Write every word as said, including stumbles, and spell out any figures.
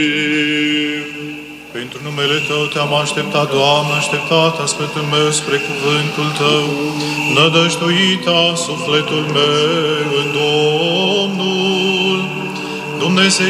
Pentru numele Tău te-am așteptat, Doamne, așteptat ascultul meu spre cuvântul Tău, nădăjduita sufletul meu în Domnul. Dumnezeu